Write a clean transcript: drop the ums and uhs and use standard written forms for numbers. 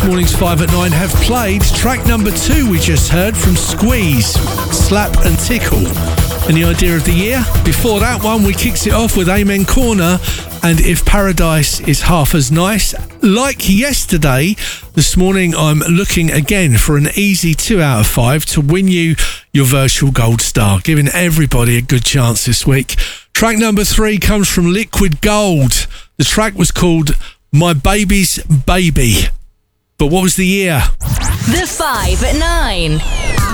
Mornings 5 at 9 have played track number 2 we just heard from Squeeze, Slap and Tickle. And the idea of the year? Before that one, we kicked it off with Amen Corner and If Paradise is Half as Nice. Like yesterday, this morning I'm looking again for an easy 2 out of 5 to win you your virtual gold star, giving everybody a good chance this week. Track number 3 comes from Liquid Gold. The track was called My Baby's Baby. But what was the year? The 5 at 9.